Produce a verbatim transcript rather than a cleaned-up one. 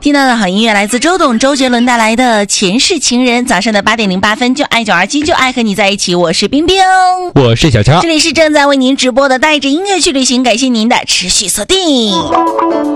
听到的好音乐来自周董周杰伦带来的《前世情人》。早上的八点零八分，就爱九二七，就爱和你在一起。我是冰冰， 我是小乔， 这里是正在为您直播的带着音乐去旅行，感谢您的持续锁定。